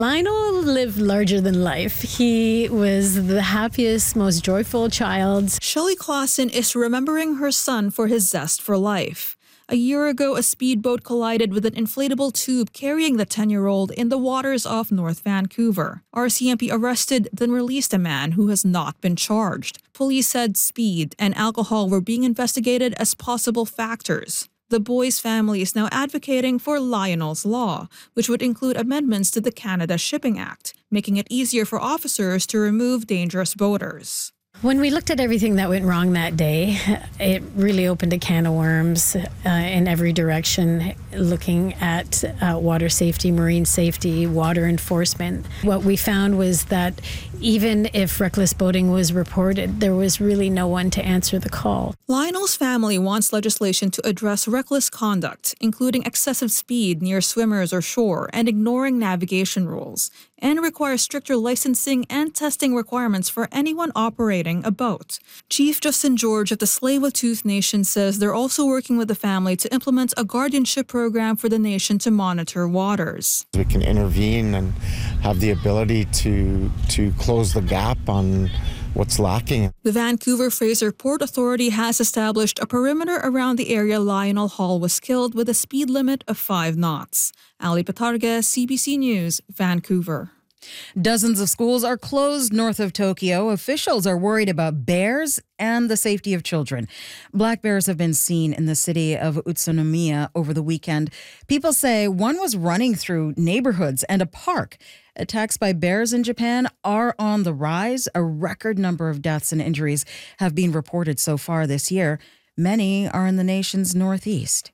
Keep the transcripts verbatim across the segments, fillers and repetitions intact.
Lionel lived larger than life. He was the happiest, most joyful child. Shelley Clausen is remembering her son for his zest for life. A year ago, a speedboat collided with an inflatable tube carrying the ten-year-old in the waters off North Vancouver. R C M P arrested, then released a man who has not been charged. Police said speed and alcohol were being investigated as possible factors. The boy's family is now advocating for Lionel's Law, which would include amendments to the Canada Shipping Act, making it easier for officers to remove dangerous boaters. When we looked at everything that went wrong that day, it really opened a can of worms uh, in every direction, looking at uh, water safety, marine safety, water enforcement. What we found was that even if reckless boating was reported, there was really no one to answer the call. Lionel's family wants legislation to address reckless conduct, including excessive speed near swimmers or shore and ignoring navigation rules, and require stricter licensing and testing requirements for anyone operating a boat. Chief Justin George of the Tsleil-Waututh Nation says they're also working with the family to implement a guardianship program for the nation to monitor waters. We can intervene and have the ability to, to close the gap on what's lacking. The Vancouver-Fraser Port Authority has established a perimeter around the area Lionel Hall was killed with a speed limit of five knots. Ali Patarga, C B C News, Vancouver. Dozens of schools are closed north of Tokyo. Officials are worried about bears and the safety of children. Black bears have been seen in the city of Utsunomiya over the weekend. People say one was running through neighborhoods and a park. Attacks by bears in Japan are on the rise. A record number of deaths and injuries have been reported so far this year. Many are in the nation's northeast.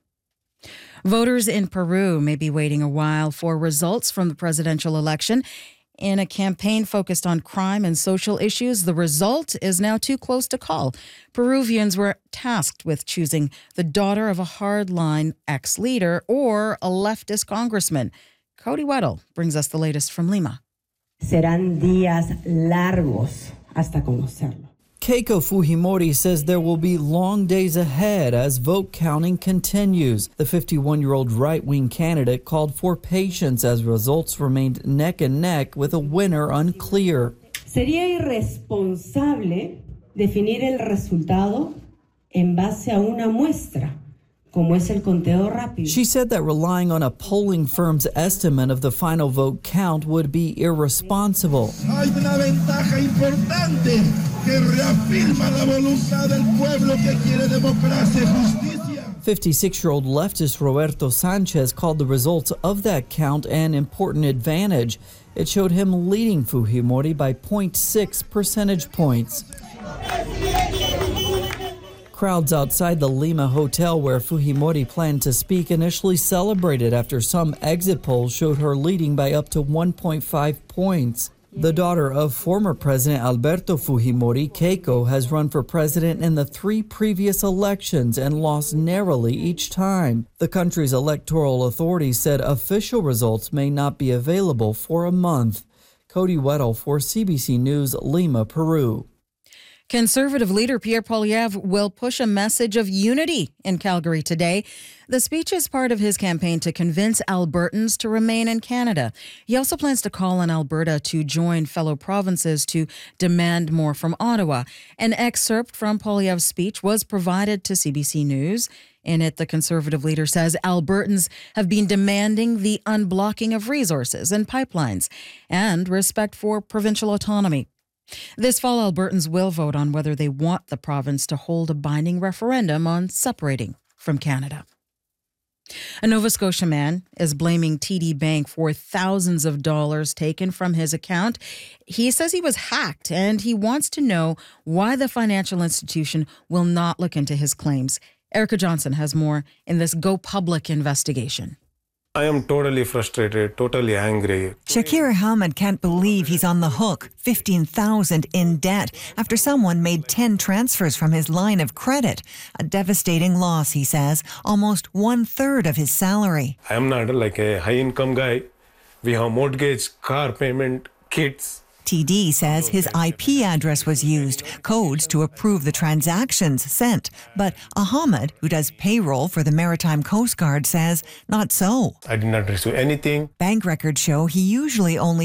Voters in Peru may be waiting a while for results from the presidential election. In a campaign focused on crime and social issues, the result is now too close to call. Peruvians were tasked with choosing the daughter of a hardline ex-leader or a leftist congressman. Cody Weddle brings us the latest from Lima. Serán días largos hasta conocerlo. Keiko Fujimori says there will be long days ahead as vote counting continues. The fifty-one-year-old right-wing candidate called for patience as results remained neck and neck with a winner unclear. Sería irresponsable definir el resultado en base a una muestra, como es el conteo rápido. She said that relying on a polling firm's estimate of the final vote count would be irresponsible. Hay una ventaja importante que reafirma la voluntad del pueblo que quiere democracia y justicia. fifty-six-year-old leftist Roberto Sanchez called the results of that count an important advantage. It showed him leading Fujimori by zero point six percentage points. Crowds outside the Lima hotel where Fujimori planned to speak initially celebrated after some exit polls showed her leading by up to one point five points. The daughter of former President Alberto Fujimori, Keiko, has run for president in the three previous elections and lost narrowly each time. The country's electoral authorities said official results may not be available for a month. Cody Weddle for C B C News, Lima, Peru. Conservative leader Pierre Poilievre will push a message of unity in Calgary today. The speech is part of his campaign to convince Albertans to remain in Canada. He also plans to call on Alberta to join fellow provinces to demand more from Ottawa. An excerpt from Poilievre's speech was provided to C B C News. In it, the Conservative leader says Albertans have been demanding the unblocking of resources and pipelines and respect for provincial autonomy. This fall, Albertans will vote on whether they want the province to hold a binding referendum on separating from Canada. A Nova Scotia man is blaming T D Bank for thousands of dollars taken from his account. He says he was hacked and he wants to know why the financial institution will not look into his claims. Erica Johnson has more in this Go Public investigation. I am totally frustrated, totally angry. Shakir Ahmed can't believe he's on the hook, fifteen thousand dollars in debt, after someone made ten transfers from his line of credit. A devastating loss, he says, almost one-third of his salary. I am not like a high-income guy. We have mortgage, car payment, kids. T D says his I P address was used, codes to approve the transactions sent. But Ahmed, who does payroll for the Maritime Coast Guard, says not so. I did not receive anything. Bank records show he usually only